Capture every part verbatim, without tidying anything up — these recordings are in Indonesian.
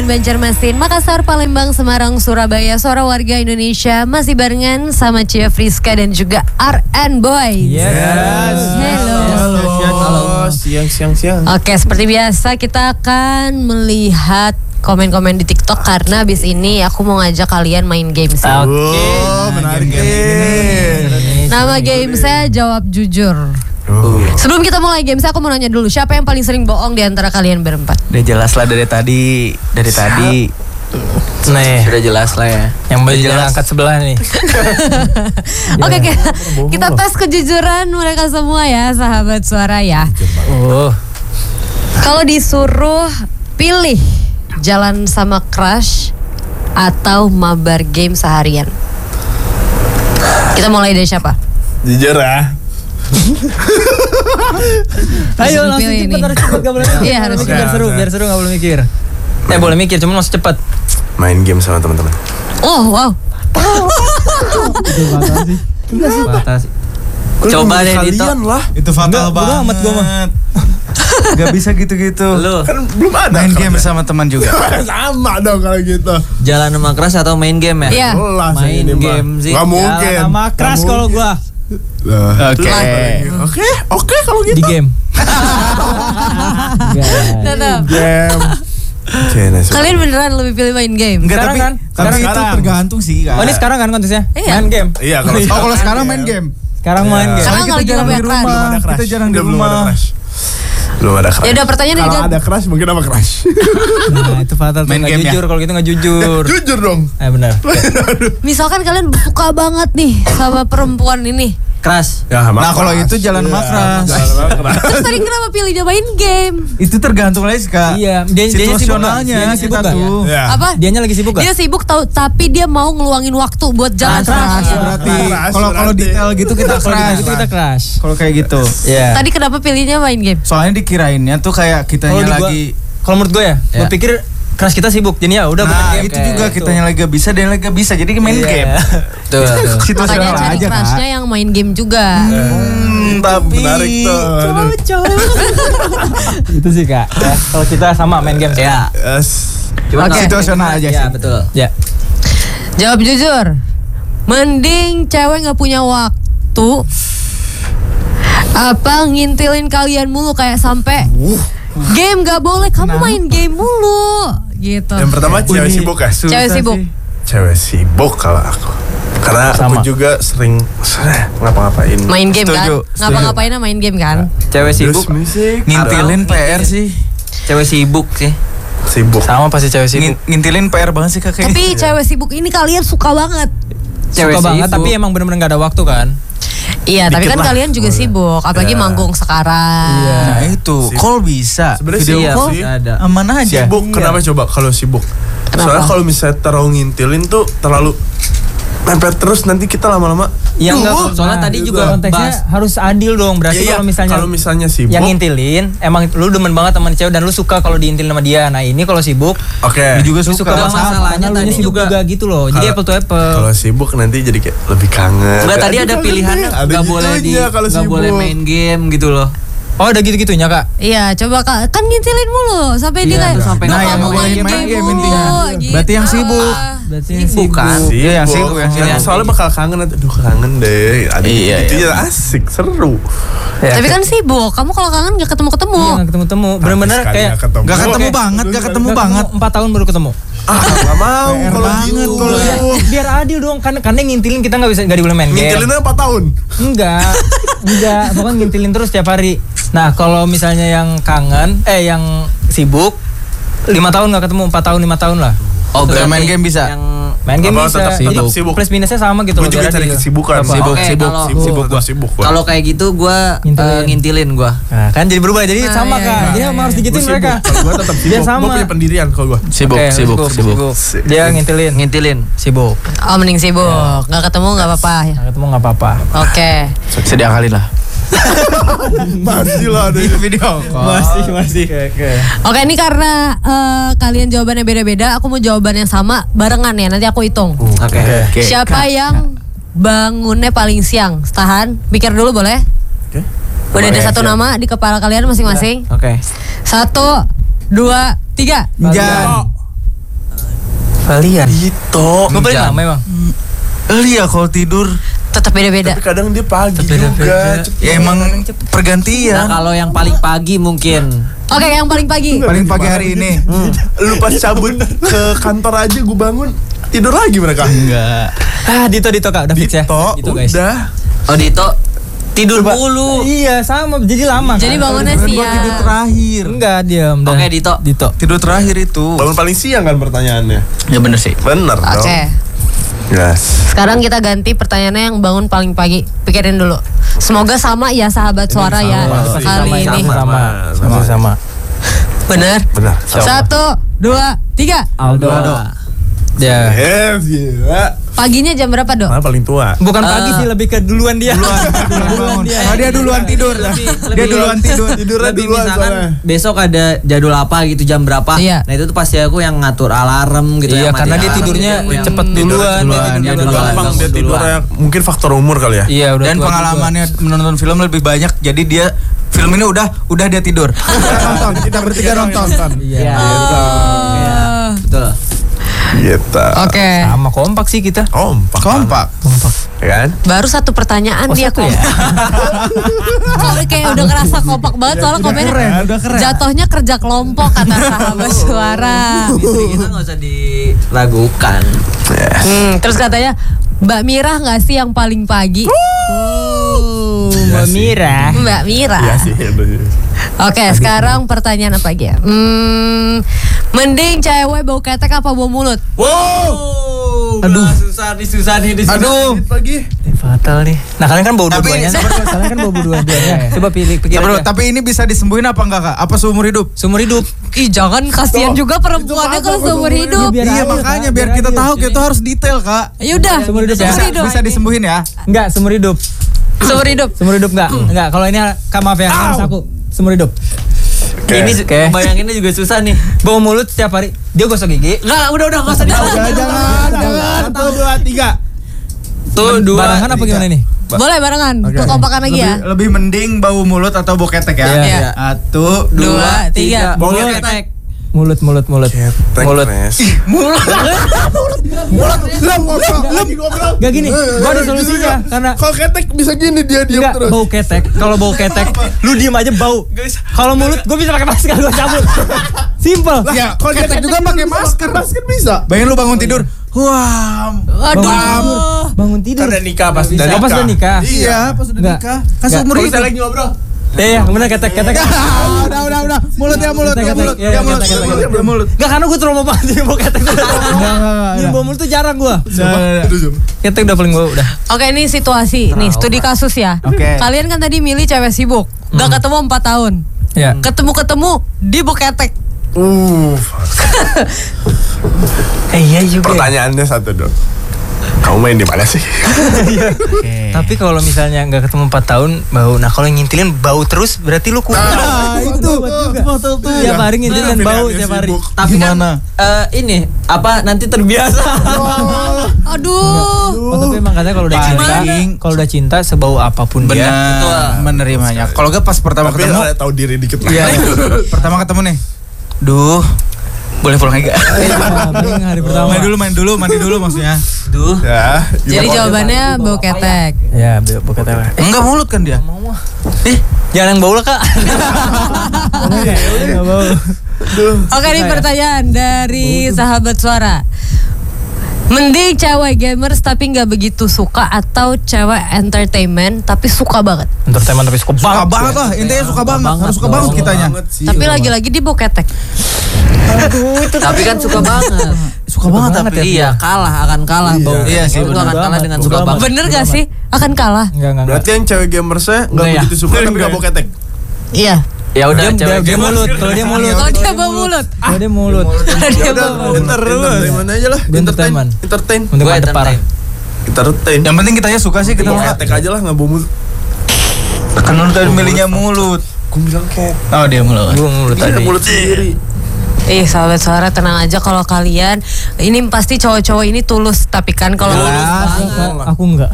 Kabupaten Banjarmasin, Makassar, Palembang, Semarang, Surabaya. Suara warga Indonesia masih barengan sama Cia Friska dan juga R N Boys. Yes. Hello. Halo. Halo. Siang, siang, siang. Oke, seperti biasa kita akan melihat komen-komen di TikTok karena abis ini aku mau ngajak kalian main game sih. Oke. Oh, menarik. Nama game saya Jawab Jujur. Oh. Sebelum kita mulai game, saya aku mau nanya dulu, siapa yang paling sering bohong di antara kalian berempat? Udah jelas lah dari tadi, dari Siap. tadi. Nih, sudah jelas lah ya. Yang bajunya angkat sebelah nih. Oke, kita, kita tes kejujuran mereka semua ya, sahabat suara ya. Oh. Kalau disuruh pilih jalan sama crush atau mabar game seharian, kita mulai dari siapa? Jujur ya. Ayo langsung Pilih cepet, nih. harus cepet, gak boleh mikir. Iya, harus biar cepet. seru, biar seru gak boleh mikir. Eh boleh mikir, cuma masih cepet. Main game sama teman-teman. Oh wow. Batas. Coba deh Dito. Kalian lah. Itu fatal Enggak, bodo banget. amat gua mah. Gak bisa gitu-gitu. Lu Kan belum ada. Main kan? game sama teman juga. Sama dong kalau gitu. jalan sama keras atau main game ya? Iya. Jelas Main ini, Mbak. game sih. Gak mungkin. Jalan sama keras Gak kalau mungkin. gua Lah, Oke. terus Oke, oke kalau gitu. di game. Tetap. Game. Oke, nice. Kalian beneran lebih pilih main game? Enggak, Sekarang tapi kan? tapi Sekarang. itu tergantung sih kan. Oh ini sekarang kan kontesnya? Iya. Main game. Iya, kalau Oh kalau sekarang main game. Sekarang main game. Sekarang Kita lagi jarang nggak di punya rumah. crush. Belum ada crush. Kita jarang di Udah belum ada rumah. crush. Belum ada crush. Ya udah pertanyaan Kalau dari ada crush mungkin apa crush? Nah itu fatal tuh, Main nggak game ya? jujur, kalau gitu nggak jujur. Jujur dong. Eh benar. Misalkan kalian suka banget nih sama perempuan ini, Keras. Ya, sama Nah, kalau crush. itu jalan sama Iya, crush. jalan sama crush. terus tadi kenapa pilihnya main game? Itu tergantung lagi kak. Iya, dia dia Situasionalnya kita tuh. Ya. Apa? Dianya lagi sibuk gak? Dia sibuk tahu, tapi dia mau ngeluangin waktu buat jalan Crush sama dia. berarti. Crush Kalau kalau berarti. detail gitu kita Kalau crush. gitu kita crush. Kalau kayak gitu. Iya. Tadi kenapa pilihnya main game? Soalnya dikirainnya tuh kayak Kalau kitanya di gua- lagi. Kalau menurut gue ya, gue Ya. pikir keras kita sibuk. Jadi ya udah main Nah game. itu juga Kayak kitanya lagi gak bisa dan lagi gak bisa. Jadi main Iya. game. Tuh, tuh. Makanya Situasional cari aja crushnya kak. yang main game juga. Hmm, tapi Menarik tuh. Aduh. Itu sih kak. Ya, kalau kita sama main game. Ya. Yes. Cuma Oke. kalau- Situasional aja Ya sih. betul. Ya. Jawab jujur. Mending cewek nggak punya waktu apa ngintilin kalian mulu kayak sampai game nggak boleh, kamu main game mulu gitu. Yang pertama cewek Ini sibuk ya. susah Cewek sibuk. sih. Cewek sibuk kalau aku. Karena Sama. aku juga sering ngapa-ngapain. Main game Setuju, kan? Ngapa-ngapainnya main game kan? Cewek Terus sibuk. musik. Ngintilin P R sih. Cewek sibuk sih. Sibuk. Sama pasti cewek sibuk. Ngin- Ngintilin P R banget sih kak kayaknya. Tapi cewek sibuk ini kalian suka banget. Cewek Suka banget sibuk. tapi emang bener-bener gak ada waktu kan. Iya, tapi Dikit kan lah. kalian juga Boleh. sibuk, apalagi Ya. manggung sekarang. Nah itu Sibuk. call bisa. Sebenarnya Video iya call sih. Ada. aman aja. Sibuk. Kenapa coba kalau sibuk? Kenapa? Soalnya kalau misalnya terlalu ngintilin tuh terlalu mepet terus nanti kita lama-lama. Ya enggak, Duh, soalnya nah, tadi gitu. juga konteksnya Bas. harus adil dong. Berarti Iya, kalau misalnya kalau misalnya sibuk. yang ngintilin, emang lu demen banget sama cewek dan lu suka kalau diintilin sama dia. Nah ini kalau sibuk, Oke. Dia juga lu suka. suka Nggak banget masalahnya karena lu tadi sibuk juga. juga gitu loh. Jadi Kalau- apple to apple. Kalau sibuk nanti jadi kayak lebih kangen. Enggak, tadi ada Aduh, pilihannya ada nggak boleh di gitunya kalau nggak sibuk. boleh main game gitu loh. Oh ada gitu-gitunya kak. Iya, coba Kak, kan ngintilin mulu sampai dia Iya, kayak tuh sampai "Duh, nah, yang kamu nggak boleh main game intinya. gitu. Berarti yang sibuk. Berarti yang Sibuk kan? Sibuk. Iya, yang sibuk, yang sibuk. Soalnya bakal kangen nanti. Aduh kangen deh. Ada Iya, gitu iya. asik, seru. Tapi kan sibuk, kamu kalau kangen gak ketemu-ketemu. Iya nggak ketemu-temu. Bener-bener Habis kayak kali ketemu. Gak ketemu Oke. banget, gak ketemu nggak banget. empat tahun baru ketemu. Ah, gak mau P R kalau banget gitu. kalau Biar, biar adil dong, kan karena ngintilin kita nggak bisa nggak boleh main game. Ngintilinnya empat tahun. Enggak, enggak, pokoknya ngintilin terus tiap hari. Nah kalau misalnya yang kangen, eh yang sibuk, lima tahun nggak ketemu, empat tahun lima tahun lah. Oh, Tetap berarti main game bisa? Yang Main game Apa, bisa. tetap- Jadi tetap sibuk? plus minusnya sama gitu Gue loh. juga biar cari adil. kesibukan. Apa? Sibuk, Oke, sibuk, kalau- sibuk, sibuk gua. Sibuk gua. kalau kayak gitu gue Ngintilin. ngintilin gue. Nah, kan jadi berubah, jadi Nah, sama iya, kan. iya, Jadi iya, emang harus iya. digituin Gua mereka. sibuk. Kalau gue tetap Biar sibuk. sama. Gue punya pendirian kalau gue. Sibuk, Oke, sibuk, sibuk. Dia ngintilin, Ngintilin. sibuk. Oh, mending sibuk, nggak ketemu nggak apa-apa. Nah, ketemu nggak apa-apa. Oke. Bisa diakalin lah. Masih lah ada Video Masih, masih. Oke. Oke, ini karena eh, kalian jawabannya beda-beda, aku mau jawaban yang sama barengan ya. Nanti aku hitung. Oke. Oke. Siapa yang bangunnya paling siang? Tahan, pikir dulu boleh? Oke. Udah ada Boleh, satu siap. nama di kepala kalian masing-masing. Oke. Satu, dua, tiga. Jan. Kalian. Dito. Gue paling Jam. lama emang. Iya kalau tidur Tetap beda-beda. Tapi kadang dia pagi Beda-beda. juga. ya emang Nah pergantian. kalau yang paling pagi mungkin. Oke, yang paling pagi. Paling pagi hari ini. Lu pas cabut ke kantor aja gue bangun tidur lagi mereka. Enggak. Ah, Dito Dito Kak, udah fix ya. Dito, Dito guys. udah. Oh Dito tidur Coba. mulu. Iya, sama jadi lama. Jadi kan? bangunnya Kan gua tidur siang. terakhir. Enggak, diam dah. Oke, Dito. Dito. Tidur terakhir itu. Bangun paling siang kan pertanyaannya. Ya bener sih. Bener dong. Oke. Yes. Sekarang kita ganti pertanyaannya yang bangun paling pagi. Pikirin dulu. Semoga sama ya sahabat suara ya pasti. kali Sama, ini. sama. Sama. Sama. sama. Bener? Benar. Satu, dua, tiga. Aldo. Ya. Yes, gila. Paginya jam berapa, Dok? Mana paling tua? Bukan Eh. pagi sih, lebih ke duluan dia. Duluan, duluan bangun. dia. Oh, dia duluan tidur. Lebih- Dia lebih- duluan tidur. Tidurnya Lebih duluan misalkan soalnya. besok ada jadwal apa gitu jam berapa. Iya. Nah itu tuh pasti aku yang ngatur alarm gitu. Iya, yang karena matiin dia alarm tidurnya gitu, yang- cepet duluan. duluan, dia dia tidur duluan. duluan. Gampang dia Duluan. tidurnya mungkin faktor umur kali ya. Iya, udah Dan tua pengalamannya menonton film lebih banyak. Jadi dia film ini udah udah dia tidur. Nonton, kita bertiga nonton. juga. Iya. Iya, betul. Gitu. Oke. Sama kompak sih kita. Kompak. Kompak. Kompak. Ya kan? Baru satu pertanyaan Oh, dia satu kok. ya? Kok kayak udah ngerasa kompak banget soalnya komennya keren, udah keren. jatuhnya kerja kelompok kata sahabat suara. Istri kita nggak usah diragukan. Hmm, terus katanya Mbak Mira nggak sih yang paling pagi? Mbak Mira. Mbak Mira. Iya sih. Oke, sekarang pertanyaan apa lagi ya? Hmm, mending cewek bau ketek apa bau mulut? Wow. Aduh. Nah, susah nih, susah nih, susah. Aduh. Pagi. Ini fatal nih. Nah, kalian kan bau Tapi dua-duanya. ini- nih. Kalian kan bau dua-duanya. Coba pilih pikir Bro, aja. tapi ini bisa disembuhin apa enggak, Kak? Apa seumur hidup? Seumur hidup. Ih, jangan kasihan juga perempuannya kalau seumur hidup. Biar Iya, adil, makanya Kak, biar biar kita adil. tahu kita harus detail, Kak. Yaudah, Seumur hidup ya? seumur Bisa, hidup. bisa disembuhin ya? Enggak, seumur hidup. Seumur hidup. Seumur hidup enggak? Enggak, kalau ini Kak, maaf ya, harus aku. Seumur hidup. Oke. Ini Oke. bayanginnya juga susah nih. Bau mulut setiap hari. Dia gosok gigi. Enggak, udah udah enggak usah dijawab. Jangan, jangan. Satu, dua, tiga. Tuh dua. Barengan apa gimana nih? Boleh barengan, Oke. kekompakan lagi ya. Lebih, lebih mending bau mulut atau bau ketek ya? Iya. Iya. Satu, Dua, tiga. Bau Mulut. ketek. Mulut, mulut, mulut. Mulut. Mulut. Mulut. Lah, ngobrol. Lagi ngobrol. Gak gini, gua ada solusinya karena Kalau ketek bisa gini dia diam enggak terus. bau ketek. Kalau bau ketek, lu diem aja bau. Kalau mulut, gue bisa pakai masker gua cabut. Simple. Ya, kalau ketek juga pakai masker. Masker bisa. Bayangin lu bangun tidur. Wah. Aduh. Bangun tidur. Udah nikah pasti. Oh, pas udah nikah. Iya, pas udah Enggak. nikah. Kan Enggak. seumur Kalau hidup. saya lagi ngobrol. Iya, bener ketek, ketek. Ah, udah, udah, udah. Mulut ya mulut, Ketek, ya ketek. mulut, Iya, ya iya, mulut, ketek, ya ketek. mulut, ya mulut. Enggak, karena gue trauma banget jadi bau ketek. Jadi bau mulut tuh jarang gue. Ketek udah paling bau udah. Oke, ini situasi nih, studi kasus ya. Oke. Kalian kan tadi milih cewek sibuk, gak ketemu empat tahun. Ya. Ketemu-ketemu di Boketek. Uh. Eh iya juga. Pertanyaannya satu dong. Kamu main di mana sih? Tapi kalau misalnya nggak ketemu empat tahun bau. Nah kalau yang ngintilin bau terus berarti lu kurang. Nah, itu. Betul tuh. Tiap hari ngintilin dan bau Pilihannya tiap hari. sibuk. Tapi kan Gimana? eh, ini apa nanti terbiasa. Aduh. Oh, tapi emang katanya kalau udah cinta, Paling. kalau udah cinta sebau apapun dia. Benar, menerimanya. Kalau gak pas pertama Tapi ketemu, tahu diri dikit lah. iya, pertama ketemu nih. Duh, boleh pulang aja gak? Paling hari pertama. Main dulu, main dulu, mandi dulu maksudnya. Duh. Ya. Jadi jawabannya Boketek. Ya, bau ketek. Enggak mulut kan dia? Eh, jangan yang bau lah kak. Enggak bau. Oke, ini pertanyaan dari sahabat suara. Mending cewek gamers tapi nggak begitu suka atau cewek entertainment tapi suka banget. Entertainment tapi suka Suka banget. banget lah, intinya suka banget, harus suka banget kitanya. Tapi lagi-lagi di Boketek. Tapi kan suka banget. Suka banget banget tapi. Iya, kalah akan kalah bau. Iya sih, Itu bener akan kalah banget, dengan bodo suka amat. banget. Bener gak sih? Akan kalah. Enggak, enggak, Berarti yang cewek gamersnya nggak Enggak ya? begitu suka tapi nggak mau ketek. Iya. Ya udah Dia, dia, cewek dia gamers. mulut, kalau dia mulut. Oh, dia bawa mulut. Kalau dia mulut. Dia Ya udah, bawa mulut. entertainment aja lah. Gue entertainment. Entertain. Untuk Gue mantep parah. entertain. Entertain. Yang penting kitanya suka sih, kita Mau mau ketek aja lah nggak bau mulut. kan lu tadi milihnya mulut. Gue bilang ketek. Oh, dia mulut. Gue mulut Iya tadi. mulut sendiri. Eh, sahabat suara tenang aja kalau kalian ini pasti cowok-cowok ini tulus tapi kan kalau Jelas. tulus banget. Aku- Aku enggak.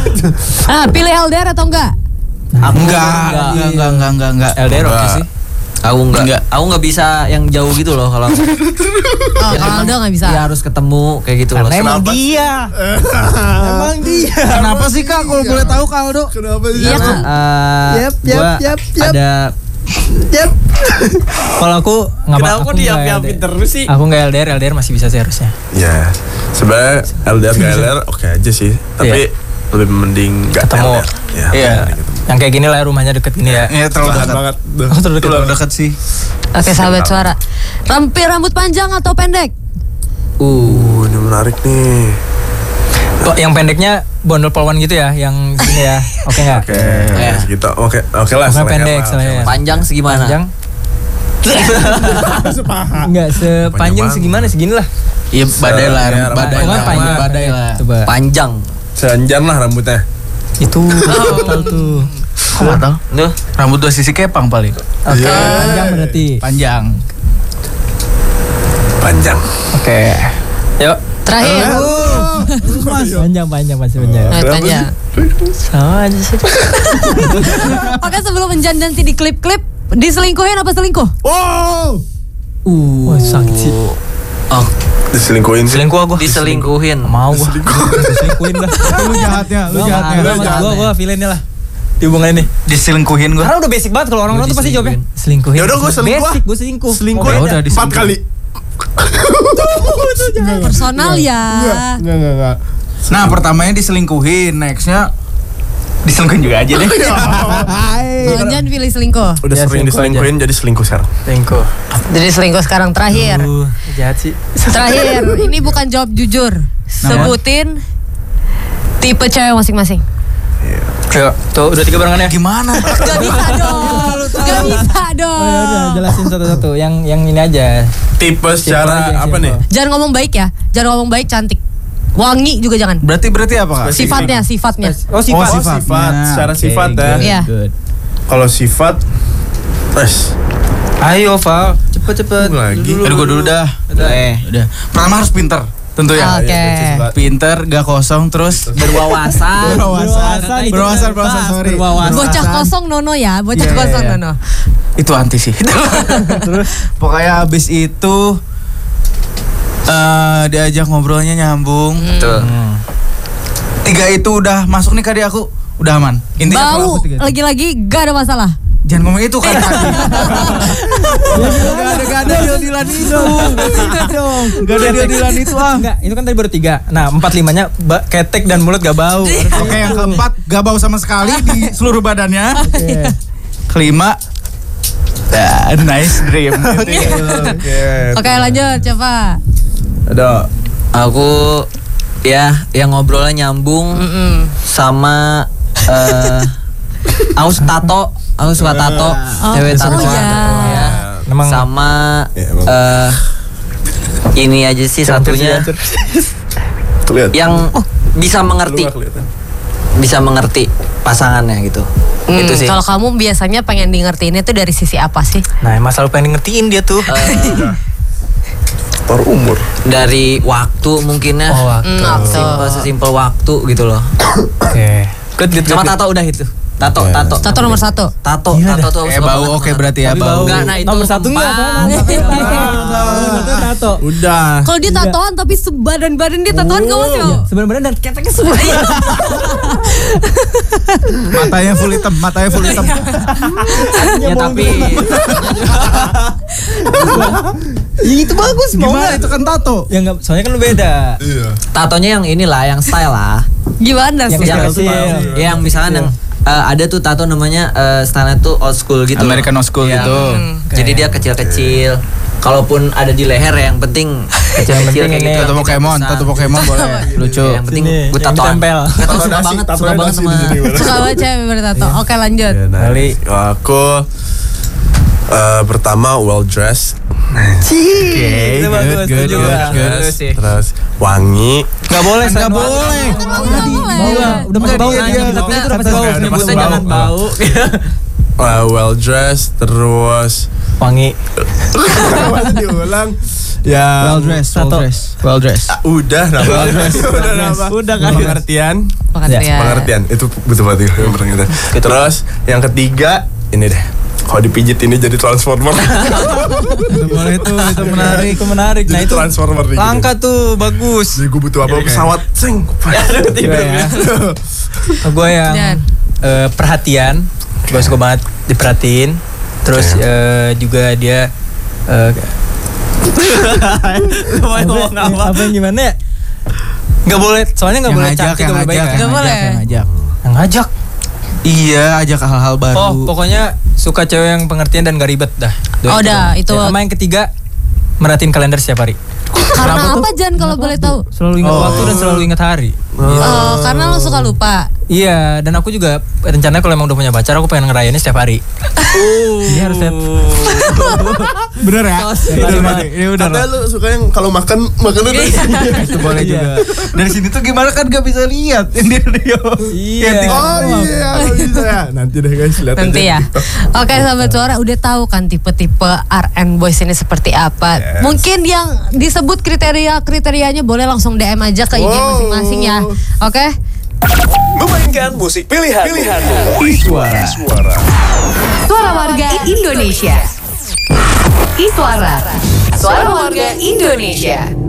Ah, pilih L D R atau enggak? Aku Enggak, enggak, enggak, enggak, enggak, enggak. L D R oke Enggak. sih. Aku enggak. Enggak. Aku enggak bisa yang jauh gitu loh kalau. Oh, kalau Aldo nggak bisa. Dia harus ketemu kayak gitu loh. Karena emang Kenapa? dia. Emang dia. Kenapa sih Kak kalau boleh tahu Kak Aldo? Kenapa sih? Iya, Karena Kak. eh, Yap, yap, gua yap, yap. ada Yap. Kalau aku nggak Kenapa aku kok nggak diap-yapin L D R. terus sih? Aku nggak L D R, L D R masih bisa sih harusnya. Ya, sebenarnya L D R gak L D R oke aja sih, tapi lebih mending gak Ketemu. L D R. Ya, Iya. mending ketemu. Yang kayak gini lah rumahnya deket gini ya. Iya terlalu Banget dekat. banget. Duh. Oh, terlalu dekat. Terlalu dekat sih. Oke, sahabat suara. Rampi rambut panjang atau pendek? Uh, Uh, ini menarik nih. Kok yang pendeknya bondol polwan gitu ya, yang gini ya. Oke nggak? Oke, Ya. segitu. Oke, oke lah. Pokoknya seleher pendek, lah, seleher. oke lah. panjang segimana? Panjang. Enggak sepanjang Panjang segimana segini lah. Iya badai lah, Ya, badai Pokoknya lah, panjang. badai lah. Coba. Panjang. Seanjan lah rambutnya. Itu tahu tuh. Kok nggak tahu? Tuh. Rambut dua sisi kepang paling. Oke, Iya. panjang berarti. Panjang. Panjang. Oke. Yuk. Terakhir. Panjang panjang masih panjang. Nah, Kenapa tanya. Sama aja sih. Oke, sebelum menjan nanti di klip-klip, diselingkuhin apa selingkuh? Wow. Uh, Wah, sakit sih. Oh, Diselingkuhin sih. Selingkuh aku. diselingkuhin. Mau gua. Diselingkuhin lah. Lu jahatnya, lu Gua jahatnya. gua gua gua, gua feelingnya lah. Di hubungan ini. Diselingkuhin gua. Karena udah basic banget kalau orang-orang Gua tuh pasti jawabnya diselingkuhin. selingkuhin. Ya udah, gua selingkuh. Basic, gua selingkuh. Selingkuh Mau Ya beda. udah, empat diselingkuh. kali. Personal ya. Enggak, enggak, enggak. Nah pertamanya diselingkuhin, nextnya diselingkuhin juga aja deh. Kalau Jan pilih selingkuh. Udah Ya, sering selingkuh diselingkuhin jadi selingkuh sekarang. Selingkuh. Jadi selingkuh sekarang terakhir. Uh, jahat sih. Terakhir, ini bukan jawab jujur. Sebutin tipe cewek masing-masing. Ayo, tuh udah tiga barengan ya. Gimana? Gak bisa dong. Gak bisa Oh, ya udah dong. jelasin satu-satu. Yang yang ini aja. Tipe secara aja, apa simple. nih? Jangan ngomong baik ya. Jangan ngomong baik, cantik. Wangi juga jangan. Berarti berarti apa Kak? Sifatnya, sifatnya. Oh, sifat. Oh, sifat. sifatnya. Secara Oke, sifat ya. good, Iya. good. Kalau sifat, tes. Ayo, Val. Cepet-cepet. Lagi. Jadi gua dulu dah. Udah. Eh, udah. Pertama harus pinter, tentu ya. Oke. Pinter, gak kosong, terus Berwawasan. berwawasan, itu berwawasan, udah berwawasan, dibahas, sorry. berwawasan. Bocah kosong nono ya, bocah Iya, iya, kosong iya. nono. Itu anti sih. Terus pokoknya abis itu eh diajak ngobrolnya nyambung. Tuh. Tiga itu udah masuk nih Kak di aku, udah aman. Intinya kalau Bau, aku tiga itu. lagi-lagi gak ada masalah. Jangan ngomong itu kan tadi. Gak ada gak ada deal-dealan itu. Gak ada deal-dealan itu ah. Enggak, itu kan tadi baru tiga. Nah, empat limanya ba- ketek dan mulut gak bau. Oke yang keempat gak bau sama sekali di seluruh badannya. Oke. Kelima, ah, nice dream. Oke. Oke, lanjut, coba. Ada. Aku ya yang ngobrolnya nyambung Mm-mm. sama eh aku suka tato, aku suka tato, Oh, cewek oh tato. ya. Ya. Emang Sama Ya, emang. eh ini aja sih satunya Tuh lihat. yang bisa Lu mengerti, nggak kelihatan. bisa mengerti pasangannya gitu. Hmm, Itu sih. Kalau kamu biasanya pengen di ngertiin itu dari sisi apa sih? Nah, emang selalu pengen ngertiin dia tuh. Eh, Faktor umur. dari waktu mungkinnya. Oh, waktu. Hmm, waktu. Simpel sesimpel waktu gitu loh. Oke. Good, good, Sama good. tato udah itu. Tato, Oke. tato. Satu nomor satu. Tato, Gila tato tuh aku Eh suka bau banget oke banget. berarti ya Tapi bau. Enggak, nah itu Nomor satu enggak, empat. Itu tato. Udah. Kalau dia tatoan tapi sebadan-badan dia tatoan gak masih mau? Sebenarnya dan keteknya semua. Matanya full hitam, matanya full hitam. Ya tapi Itu bagus, mau Gimana nggak? itu kan tato? Ya enggak, soalnya kan lu beda. Iya. tatonya yang inilah, yang style lah. Gimana Yang sih? yang, kecil-kecil. yang misalkan yang eh, ada tuh tato namanya eh, style tuh old school gitu. American old school Yang- gitu. Jadi dia kecil-kecil. Kalaupun ada di leher ya, yang penting kecil-kecil penting kayak ini. gitu. Tato Pokemon, tato Pokemon boleh. Lucu. Yang penting Sini, gue yang tatoan. ditempel. Gak tau, suka Tato banget, nasi, suka tato banget nasi sama. di sini, bener. Suka banget cewek bertato. Oke, lanjut. Ya, nah, Kali. aku eh, pertama well dressed. Oke, Itu bagus, good, itu good, juga. good, good. Bagus sih. Terus wangi. Enggak boleh, Nggak San. boleh. Kan nggak boleh. Bau lah, udah masuk bau Iya, kan? iya. Tapi itu udah masuk bau. Udah Udah masuk masuk bau. jangan bau. eh, well dressed. Terus Wangi. masih diulang. Ya. Well dressed, well Tato. dressed, well dressed. Ah, udah nambah. udah nambah. Udah kan? Pengertian. Pengertian. Pengertian itu betul banget yang pengertian. Terus yang ketiga ini deh. Kalau dipijit ini jadi transformer. Itu boleh tuh, itu menarik, itu menarik. Nah Jadi itu transformer nih, langka tuh, bagus. Jadi gue butuh apa pesawat, seng. Gue ya. Gue yang Dan. eh, perhatian, gue suka banget diperhatiin. Terus eh, juga dia eh, apa, apa yang gimana ya? Gak boleh, soalnya gak boleh cantik, gak boleh baik kan? Gak boleh. Yang ngajak. Yang ngajak. Iya, ajak hal-hal baru. Oh, pokoknya suka cewek yang pengertian dan gak ribet dah. Oh, dah, itu. Ya, sama yang ketiga, merhatiin kalender setiap hari. Karena apa Jan kalau boleh tahu? Selalu ingat Oh. waktu dan selalu ingat hari. Oh, karena lo suka lupa. Iya, dan aku juga rencananya kalau emang udah punya pacar, aku pengen ngerayainnya setiap hari. Ini harus setiap. Bener ya? Iya, Iya, Mak. iya, udah. Katanya lu suka yang kalau makan makan udah. Itu boleh Iya. juga. Dari sini tuh gimana kan gak bisa lihat ini Rio. Iya. Oh iya, kalau bisa ya. Nanti deh guys, lihat Nanti aja ya. di TikTok. Oke sahabat suara, udah tahu kan tipe-tipe R and Boys ini seperti apa. Yes. Mungkin yang disebut kriteria-kriterianya boleh langsung D M aja ke I G Wow. masing-masing ya. Oke? Memainkan musik pilihan. Suara. Suara. Suara warga Indonesia. Iswara. Suara warga Indonesia.